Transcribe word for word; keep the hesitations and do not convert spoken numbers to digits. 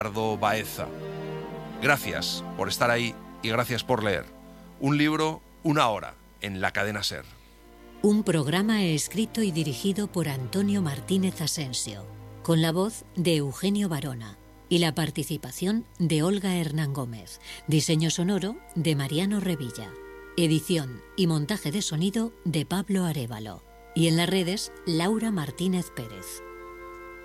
Ricardo Baeza. Gracias por estar ahí y gracias por leer. Un libro, una hora, en la cadena SER. Un programa escrito y dirigido por Antonio Martínez Asensio, con la voz de Eugenio Barona y la participación de Olga Hernán Gómez. Diseño sonoro de Mariano Revilla. Edición y montaje de sonido de Pablo Arévalo. Y en las redes, Laura Martínez Pérez.